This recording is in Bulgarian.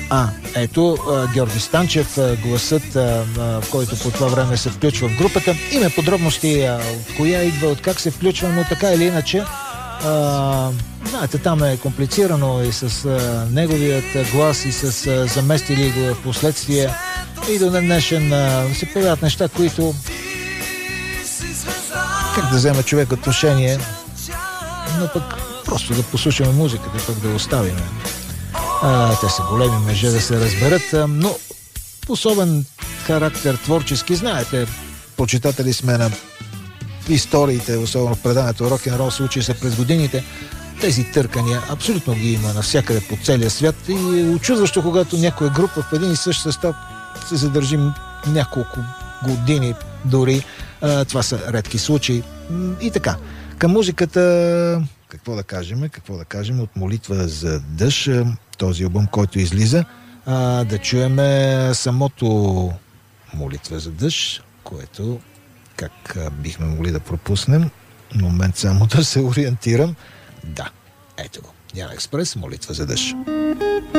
Ето, Георги Станчев, гласът, който по това време се включва в групата. Има подробности от коя идва, от как се включва, но така или иначе, знаете, там е комплицирано и с неговият глас, и с заместили го в последствие. И до днешен се появяват неща, които как да вземе човек отношение, но пък просто да послушаме музиката, пък да я оставим. Те са големи мъже, да се разберат, но особен характер творчески, знаете, почитатели сме на историите, особено в преданието рок-н-рол случаи са през годините. Тези търкания абсолютно ги има навсякъде по целия свят и е очудващо, когато някоя група в един и същ състав се задържим няколко години дори. Това са редки случаи. И така, към музиката, какво да кажем от Молитва за дъжд, този албум, който излиза, да чуеме самото Молитва за дъжд, което как бихме могли да пропуснем. Момент само да се ориентирам. Да, ето го. Яна Експрес, Молитва за дъжд.